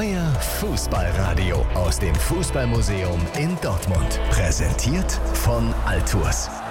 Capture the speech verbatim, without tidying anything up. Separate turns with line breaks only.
neue Fußballradio aus dem Fußballmuseum in Dortmund. Präsentiert von Altours.